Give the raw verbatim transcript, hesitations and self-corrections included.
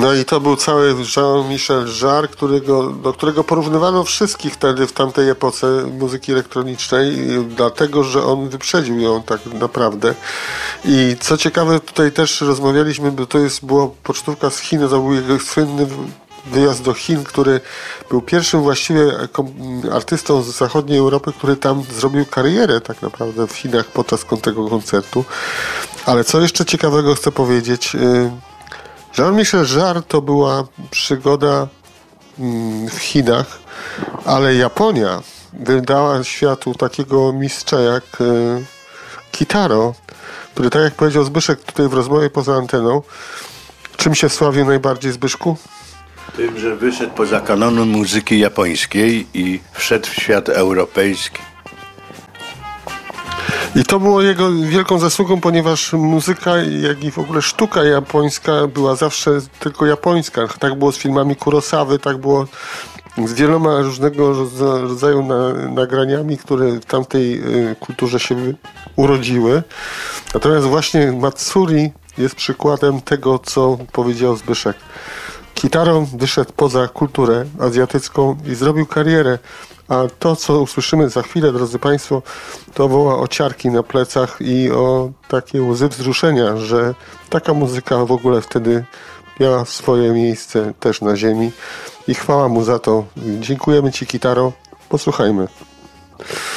No i to był cały Jean-Michel Jarre, którego, do którego porównywano wszystkich wtedy w tamtej epoce muzyki elektronicznej, dlatego, że on wyprzedził ją tak naprawdę. I co ciekawe, tutaj też rozmawialiśmy, bo to jest była pocztówka z Chin, to był jego słynny wyjazd do Chin, który był pierwszym właściwie artystą z zachodniej Europy, który tam zrobił karierę tak naprawdę w Chinach podczas tego koncertu. Ale co jeszcze ciekawego chcę powiedzieć, Jean-Michel Jarre to była przygoda w Chinach, ale Japonia wydała światu takiego mistrza jak Kitaro, który, tak jak powiedział Zbyszek tutaj w rozmowie poza anteną, czym się sławił najbardziej, Zbyszku? Tym, że wyszedł poza kanonu muzyki japońskiej i wszedł w świat europejski. I to było jego wielką zasługą, ponieważ muzyka, jak i w ogóle sztuka japońska była zawsze tylko japońska. Tak było z filmami Kurosawy, tak było z wieloma różnego rodzaju na, nagraniami, które w tamtej y, kulturze się urodziły. Natomiast właśnie Matsuri jest przykładem tego, co powiedział Zbyszek. Kitaro wyszedł poza kulturę azjatycką i zrobił karierę. A to, co usłyszymy za chwilę, drodzy Państwo, to woła o ciarki na plecach i o takie łzy wzruszenia, że taka muzyka w ogóle wtedy miała swoje miejsce też na ziemi i chwała mu za to. Dziękujemy Ci, Kitaro. Posłuchajmy.